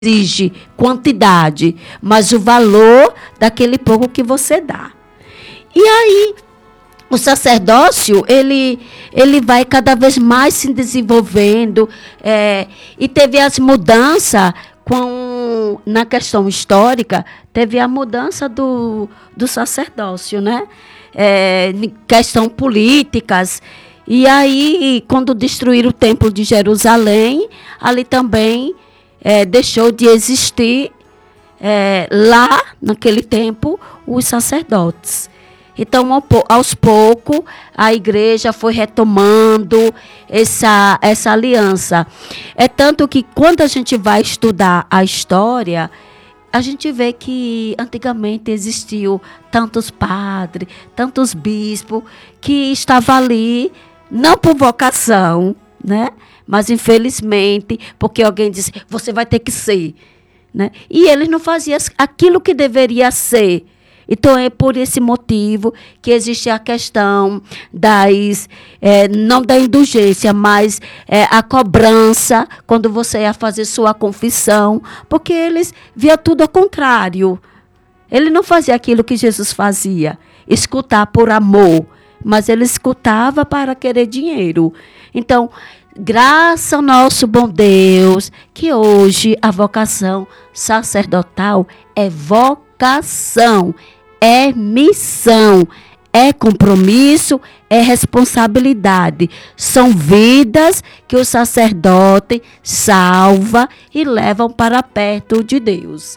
exige quantidade, mas o valor daquele pouco que você dá. E aí, o sacerdócio, ele vai cada vez mais se desenvolvendo, e teve as mudanças na questão histórica, teve a mudança do sacerdócio, né? Em questão políticas. E aí, quando destruíram o Templo de Jerusalém, ali também deixou de existir, lá, naquele tempo, os sacerdotes. Então, aos poucos, a igreja foi retomando essa aliança. É tanto que, quando a gente vai estudar a história, a gente vê que antigamente existiu tantos padres, tantos bispos, que estavam ali, não por vocação, né? Mas, infelizmente, porque alguém disse, você vai ter que ser. Né? E eles não faziam aquilo que deveria ser. Então, é por esse motivo que existe a questão não da indulgência, mas a cobrança, quando você ia fazer sua confissão, porque eles viam tudo ao contrário. Ele não fazia aquilo que Jesus fazia, escutar por amor, mas ele escutava para querer dinheiro. Então, graças ao nosso bom Deus, que hoje a vocação sacerdotal é vocação, é missão, é compromisso, é responsabilidade. São vidas que o sacerdote salva e levam para perto de Deus.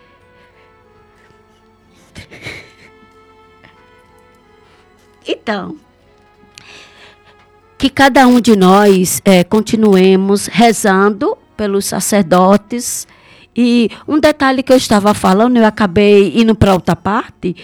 Então, que cada um de nós continuemos rezando pelos sacerdotes. E um detalhe que eu estava falando, eu acabei indo para outra parte,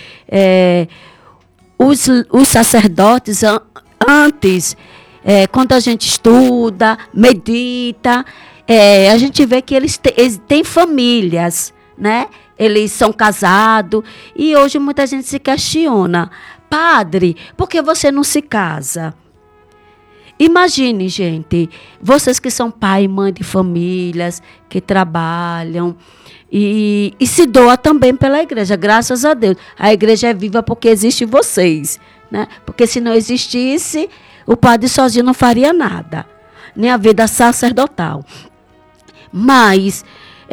os sacerdotes, antes, quando a gente estuda, medita, a gente vê que eles têm famílias, né? Eles são casados, e hoje muita gente se questiona, padre, por que você não se casa? Imagine, gente, vocês que são pai e mãe de famílias, que trabalham e se doam também pela igreja, graças a Deus. A igreja é viva porque existe vocês, né? Porque se não existisse, o padre sozinho não faria nada, nem a vida sacerdotal. Mas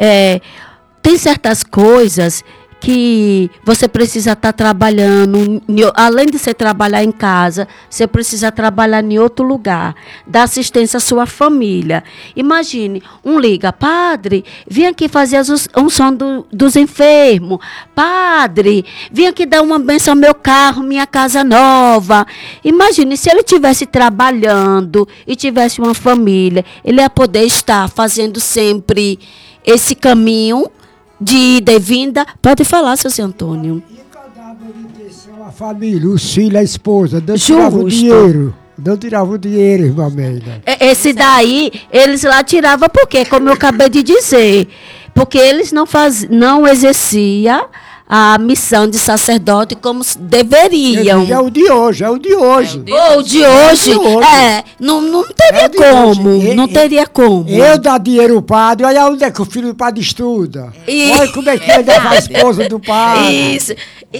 tem certas coisas que você precisa estar trabalhando, além de você trabalhar em casa, você precisa trabalhar em outro lugar, dar assistência à sua família. Imagine, liga, padre, vem aqui fazer um som dos enfermos, padre, vem aqui dar uma bênção ao meu carro, minha casa nova. Imagine, se ele estivesse trabalhando e tivesse uma família, ele ia poder estar fazendo sempre esse caminho de ida e vinda. Pode falar, seu Antônio. E cada manutenção, a família, os filhos, a esposa, não tiravam o dinheiro. Não tiravam o dinheiro, irmã Meila. Esse daí, eles lá tiravam por quê? Como eu acabei de dizer. Porque eles não exerciam a missão de sacerdote como deveriam. É o de hoje, é o de hoje. O de hoje, não teria como, não teria como. Eu dar dinheiro ao padre, olha onde é que o filho do padre estuda. Olha como é que ele dá a esposa do padre. Isso.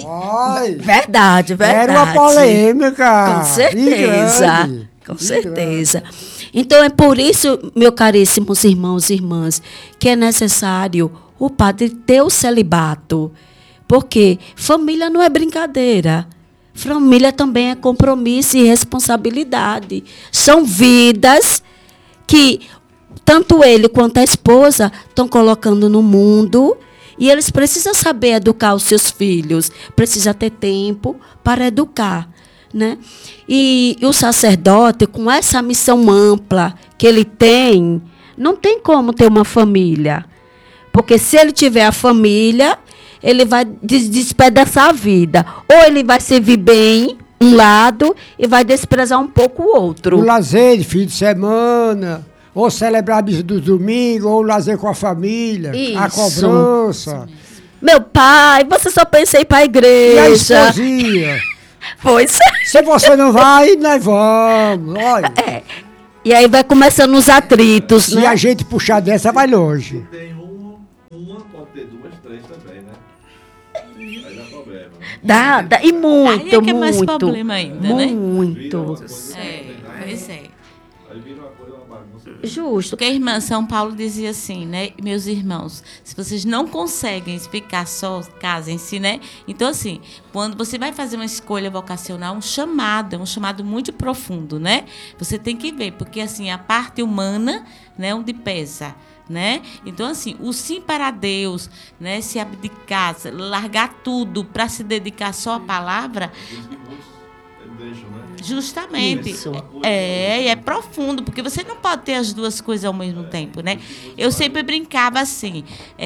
Verdade. Era uma polêmica. Com certeza, com certeza. Então é por isso, meus caríssimos irmãos e irmãs, que é necessário o padre ter o celibato. Porque família não é brincadeira. Família também é compromisso e responsabilidade. São vidas que tanto ele quanto a esposa estão colocando no mundo. E eles precisam saber educar os seus filhos. Precisa ter tempo para educar. Né? E o sacerdote, com essa missão ampla que ele tem, não tem como ter uma família. Porque se ele tiver a família, ele vai despedaçar a vida. Ou ele vai servir bem um lado e vai desprezar um pouco o outro. O lazer de fim de semana, ou celebrar a missa do domingo, ou o lazer com a família, isso, a cobrança. Meu pai, você só pensa em ir para a igreja. E a esposinha. Pois é. Se você não vai, nós vamos. Olha. E aí vai começando os atritos, Se né? a gente puxar dessa, vai longe. Uma pode ter duas, três também, né? Aí dá problema, né? Dá, e muito, Aí é que é mais muito. problema ainda, né? Vira uma Muito. coisa que não tem nada. Pois é. Aí vira uma coisa, uma bagunça. Justo. Porque a irmã São Paulo dizia assim, né? Meus irmãos, se vocês não conseguem ficar só, casem-se, né? Então, assim, quando você vai fazer uma escolha vocacional, é um chamado muito profundo, né? Você tem que ver, porque, assim, a parte humana, né, onde pesa, né? Então, assim, o sim para Deus, né, se abdicar, largar tudo para se dedicar só à palavra, Por isso que muitos deixam, né? justamente. Isso. E é profundo, porque você não pode ter as duas coisas ao mesmo tempo, né? Eu sempre brincava assim,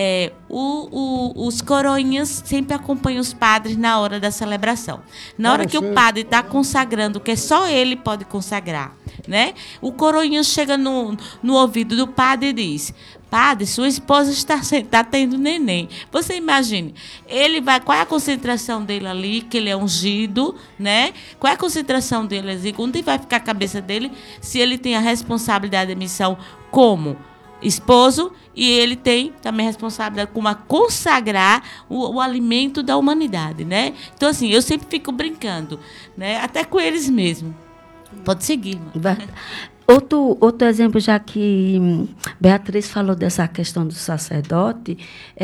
os coroinhas sempre acompanham os padres na hora da celebração. Na hora que o padre está consagrando, que só ele pode consagrar, né? O coroinha chega no ouvido do padre e diz: Padre, sua esposa está tendo neném. Você imagine, ele vai, qual é a concentração dele ali, que ele é ungido, né? Qual é a concentração dele ali? Onde vai ficar a cabeça dele se ele tem a responsabilidade da missão como esposo e ele tem também a responsabilidade como a consagrar o alimento da humanidade, né? Então, assim, eu sempre fico brincando, né? Até com eles mesmo. Pode seguir, mano. Outro exemplo, já que Beatriz falou dessa questão do sacerdote,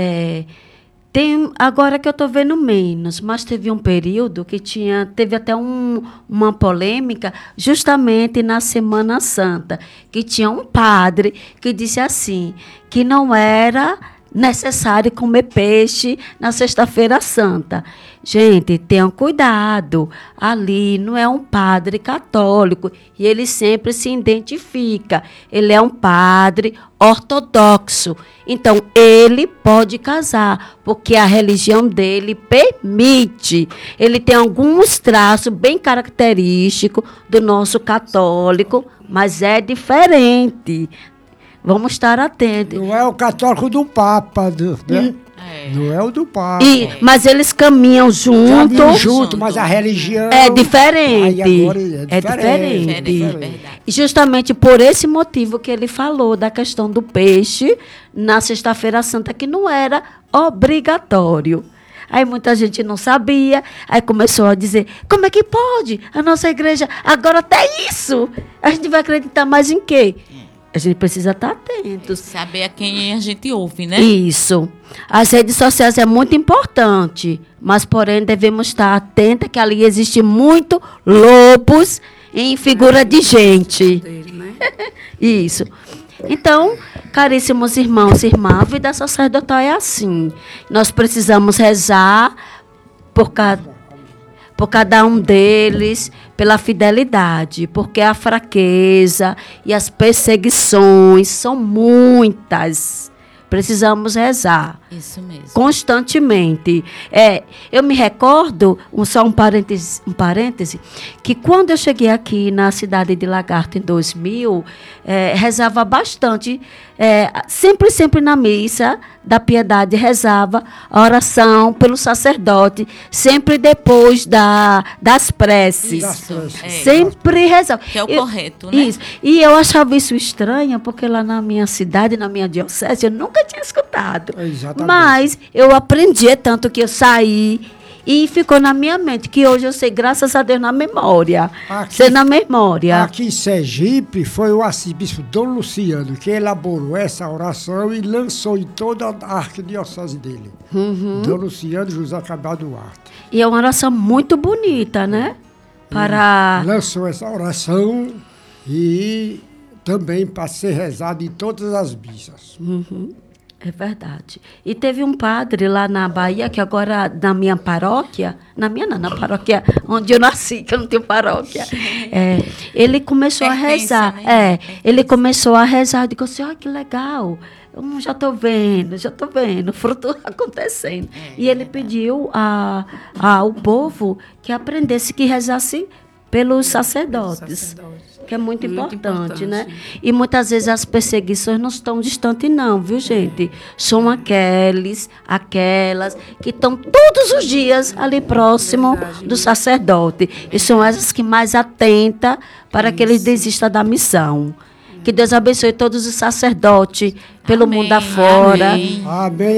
tem agora que eu estou vendo menos, mas teve um período que teve até uma polêmica justamente na Semana Santa, que tinha um padre que disse assim, que não era necessário comer peixe na Sexta-feira Santa. Gente, tenham cuidado. Ali não é um padre católico e ele sempre se identifica. Ele é um padre ortodoxo. Então, ele pode casar, porque a religião dele permite. Ele tem alguns traços bem característicos do nosso católico, mas é diferente. Vamos estar atentos. Não é o católico do Papa, né? Não é o do Papa. Mas eles caminham Junto, mas a religião... É diferente. Aí agora É diferente. Verdade. E justamente por esse motivo que ele falou da questão do peixe na Sexta-feira Santa, que não era obrigatório. Aí muita gente não sabia, aí começou a dizer, como é que pode? A nossa igreja, agora até isso. A gente vai acreditar mais em quê? A gente precisa estar atentos. Saber a quem a gente ouve, né? Isso. As redes sociais é muito importante, mas, porém, devemos estar atentos que ali existe muito lobos em figura de gente. Isso. Então, caríssimos irmãos e irmãs, a vida sacerdotal é assim. Nós precisamos rezar por cada um deles, pela fidelidade, porque a fraqueza e as perseguições são muitas. Precisamos rezar. Isso mesmo. Constantemente. Eu me recordo, só um parêntese, que quando eu cheguei aqui na cidade de Lagarto em 2000, rezava bastante, sempre na missa da piedade, rezava a oração pelo sacerdote, sempre depois das preces. Isso. Sempre rezava. Que é o correto, né? Isso. E eu achava isso estranho, porque lá na minha cidade, na minha diocese, eu nunca tinha escutado. Exatamente. Mas eu aprendi, tanto que eu saí e ficou na minha mente, que hoje eu sei, graças a Deus, na memória. Sei na memória. Aqui em Sergipe, foi o arcebispo Dom Luciano que elaborou essa oração e lançou em toda a arquidiocese dele. Dom Luciano José Cabral Duarte. E é uma oração muito bonita, né? Lançou essa oração e também para ser rezado em todas as missas. É verdade. E teve um padre lá na Bahia, que agora na minha paróquia, na paróquia onde eu nasci, que eu não tenho paróquia, ele começou a rezar. Né? Ele começou a rezar. Eu digo assim, que legal. Eu já estou vendo, o fruto acontecendo. E ele pediu ao povo que aprendesse, que rezasse pelos sacerdotes. Que é muito importante, né? E muitas vezes as perseguições não estão distantes, não, viu, gente? São aquelas que estão todos os dias ali próximo do sacerdote. E são essas que mais atentam para que eles desistam da missão. Que Deus abençoe todos os sacerdotes pelo Amém, mundo afora. amém. Amém.